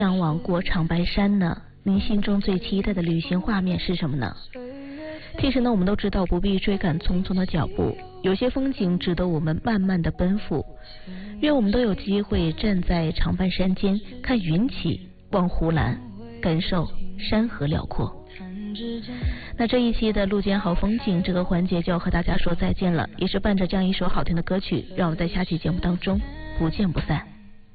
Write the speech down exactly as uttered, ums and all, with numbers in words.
向往过长白山呢？您心中最期待的旅行画面是什么呢？其实呢，我们都知道不必追赶匆匆的脚步，有些风景值得我们慢慢的奔赴。愿我们都有机会站在长白山间，看云起，望湖蓝，感受山河辽阔。那这一期的路见好风景这个环节就要和大家说再见了，也是伴着这样一首好听的歌曲，让我们在下期节目当中不见不散。